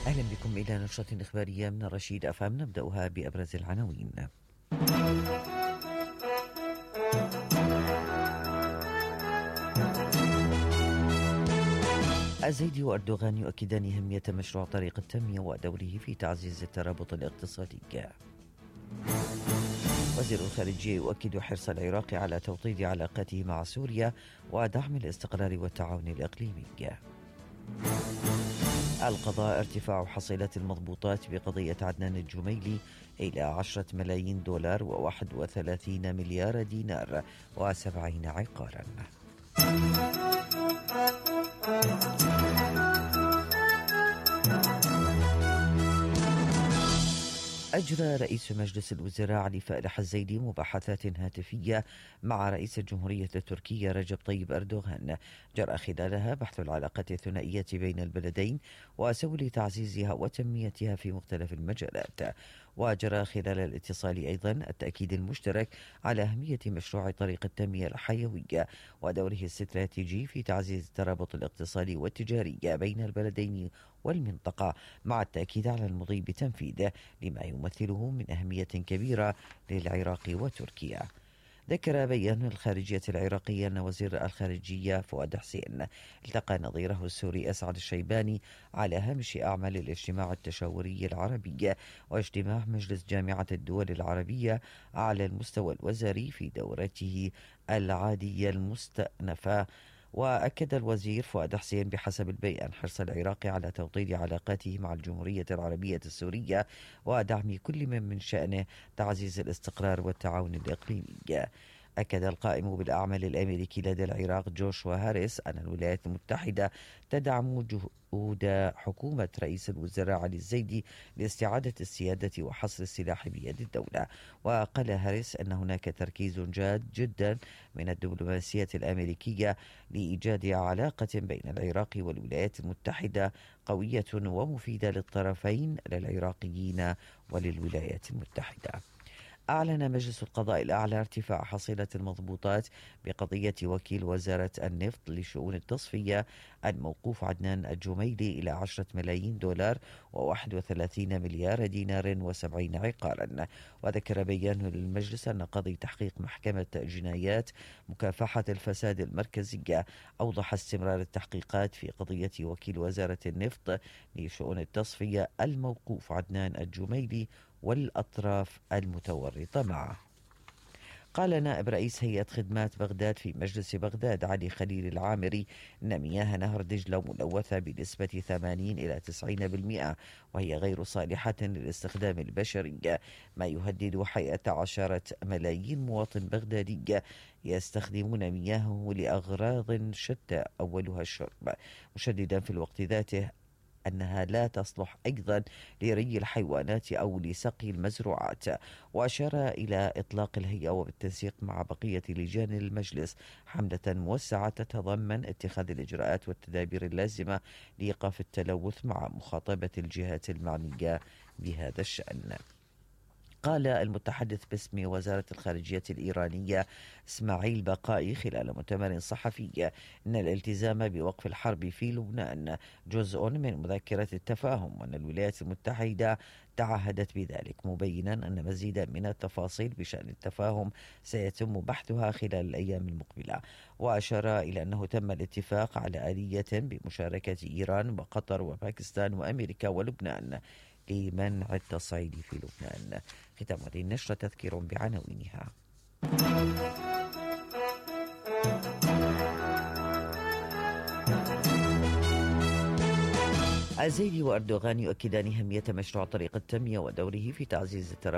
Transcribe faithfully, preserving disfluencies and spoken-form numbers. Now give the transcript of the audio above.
أهلا بكم إلى نشرة إخبارية من رشيد أفهم، نبدأها بأبرز العناوين. الزيدي وأردوغان يؤكدان أهمية مشروع طريق التنمية ودوره في تعزيز الترابط الاقتصادي. وزير الخارجية يؤكد حرص العراق على توطيد علاقاته مع سوريا ودعم الاستقرار والتعاون الإقليمي. القضاء ارتفاع حصيلة المضبوطات بقضية عدنان الجميلي إلى عشرة ملايين دولار وواحد وثلاثين مليار دينار وسبعين عقارا. أجرى رئيس مجلس الوزراء علي فالح الزيدي مباحثات هاتفية مع رئيس الجمهورية التركية رجب طيب أردوغان، جرى خلالها بحث العلاقات الثنائية بين البلدين وسبل تعزيزها وتنميتها في مختلف المجالات. وجرى خلال الاتصال أيضا التأكيد المشترك على أهمية مشروع طريق التنمية الحيوية ودوره الاستراتيجي في تعزيز الترابط الاقتصادي والتجاري بين البلدين والمنطقة، مع التأكيد على المضي بتنفيذه لما يمثله من أهمية كبيرة للعراق وتركيا. ذكر بيان الخارجية العراقية أن وزير الخارجية فؤاد حسين التقى نظيره السوري أسعد الشيباني على هامش أعمال الاجتماع التشاوري العربي واجتماع مجلس جامعة الدول العربية على المستوى الوزاري في دورته العادية المستأنفة. وأكد الوزير فؤاد حسين بحسب البيان حرص العراق على توطيد علاقاته مع الجمهورية العربية السورية ودعم كل من من شأنه تعزيز الاستقرار والتعاون الإقليمي. أكد القائم بالأعمال الأمريكي لدى العراق جوشوا هاريس أن الولايات المتحدة تدعم جهود حكومة رئيس الوزراء علي الزيدي لاستعادة السيادة وحصر السلاح بيد الدولة. وقال هاريس أن هناك تركيز جاد جدا من الدبلوماسية الأمريكية لإيجاد علاقة بين العراق والولايات المتحدة قوية ومفيدة للطرفين للعراقيين وللولايات المتحدة. أعلن مجلس القضاء الأعلى ارتفاع حصيلة المضبوطات بقضية وكيل وزارة النفط لشؤون التصفية الموقوف عدنان الجميلي إلى عشرة ملايين دولار وواحد وثلاثين مليار دينار وسبعين عقارا. وذكر بيان للمجلس أن قاضي تحقيق محكمة جنايات مكافحة الفساد المركزية أوضح استمرار التحقيقات في قضية وكيل وزارة النفط لشؤون التصفية الموقوف عدنان الجميلي والأطراف المتورطة معه. قال نائب رئيس هيئة خدمات بغداد في مجلس بغداد علي خليل العامري إن مياه نهر دجلة ملوثة بنسبة ثمانين إلى تسعين بالمئة وهي غير صالحة للاستخدام البشري، ما يهدد حياة عشرة ملايين مواطن بغدادي يستخدمون مياهه لأغراض شتى أولها الشرب، مشددا في الوقت ذاته أنها لا تصلح أيضا لري الحيوانات أو لسقي المزروعات. وأشار إلى إطلاق الهيئة وبالتنسيق مع بقية لجان المجلس حملة موسعة تتضمن اتخاذ الإجراءات والتدابير اللازمة لإيقاف التلوث مع مخاطبة الجهات المعنية بهذا الشأن. قال المتحدث باسم وزارة الخارجية الإيرانية إسماعيل بقائي خلال مؤتمر صحفي أن الالتزام بوقف الحرب في لبنان جزء من مذكرة التفاهم وأن الولايات المتحدة تعهدت بذلك، مبينا أن مزيدا من التفاصيل بشأن التفاهم سيتم بحثها خلال الأيام المقبلة. وأشار إلى أنه تم الاتفاق على آلية بمشاركة إيران وقطر وباكستان وأمريكا ولبنان لمنع التصعيد في لبنان. ختام هذه النشرة تذكير بعناوينها. الزيدي وأردوغان يؤكدان أهمية مشروع طريق التنمية ودوره في تعزيز الترابط